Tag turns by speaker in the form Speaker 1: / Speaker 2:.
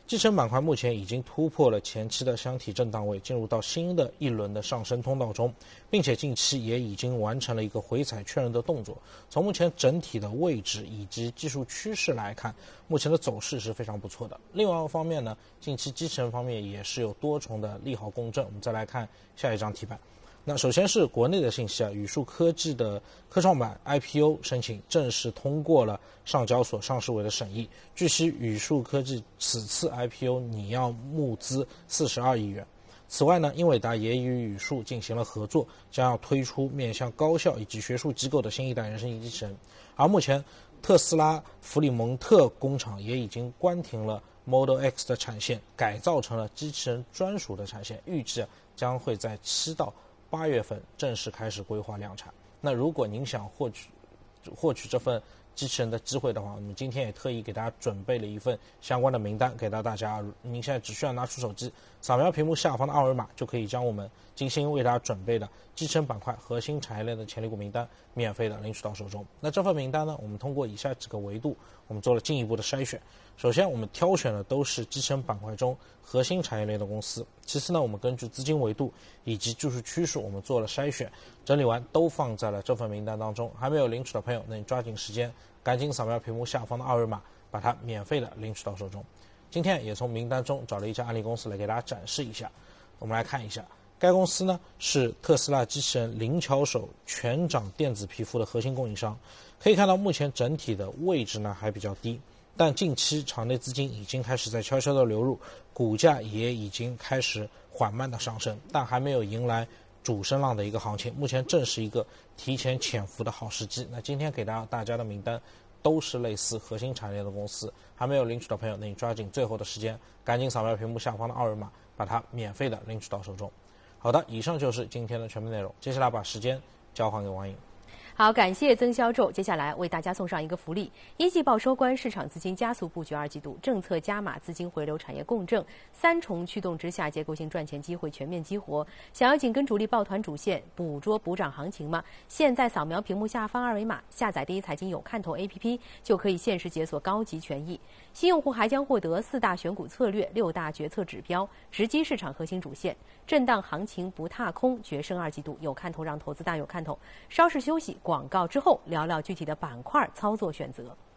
Speaker 1: 继承板块目前已经突破了前期的箱体震荡位，进入到新的一轮的上升通道中，并且近期也已经完成了一个回踩确认的动作。从目前整体的位置以及技术趋势来看，目前的走势是非常不错的。另外一方面呢，近期继承方面也是有多重的利好共振。我们再来看下一张题板。那首先是国内的信息啊，宇树科技的科创板 IPO 申请正式通过了上交所上市委的审议。据悉，宇树科技此次 IPO 拟要募资42亿元。此外呢，英伟达也与宇树进行了合作，将要推出面向高校以及学术机构的新一代人生机器人。而目前，特斯拉弗里蒙特工厂也已经关停了 Model X 的产线，改造成了机器人专属的产线，预计将会在7到8月份正式开始规划量产。那如果您想获取这份机器人的机会的话，我们今天也特意给大家准备了一份相关的名单给到大家。您现在只需要拿出手机，扫描屏幕下方的二维码，就可以将我们精心为大家准备的机器人板块核心产业链的潜力股名单免费的领取到手中。那这份名单呢，我们通过以下几个维度，我们做了进一步的筛选。首先，我们挑选的都是机器人板块中核心产业链的公司。其次呢，我们根据资金维度以及技术趋势，我们做了筛选，整理完都放在了这份名单当中。还没有领取的朋友，那你抓紧时间，赶紧扫描屏幕下方的二维码，把它免费的领取到手中。今天也从名单中找了一家案例公司来给大家展示一下。我们来看一下，该公司呢是特斯拉机器人灵巧手全掌电子皮肤的核心供应商。可以看到，目前整体的位置呢还比较低，但近期场内资金已经开始在悄悄的流入，股价也已经开始缓慢的上升，但还没有迎来主升浪的一个行情。目前正是一个提前潜伏的好时机。那今天给大家的名单都是类似核心产业的公司，还没有领取的朋友，那你抓紧最后的时间，赶紧扫描屏幕下方的二维码，把它免费的领取到手中。好的，以上就是今天的全部内容，接下来把时间交还给王颖。
Speaker 2: 好，感谢曾销售。接下来为大家送上一个福利：一季报收官，市场资金加速布局二季度，政策加码，资金回流，产业共振，三重驱动之下，结构性赚钱机会全面激活。想要紧跟主力抱团主线，捕捉补涨行情吗？现在扫描屏幕下方二维码，下载第一财经有看头 APP， 就可以限时解锁高级权益。新用户还将获得4大选股策略、6大决策指标，直击市场核心主线，震荡行情不踏空，决胜二季度，有看头让投资大有看头。稍事休息，广告之后聊聊具体的板块操作选择。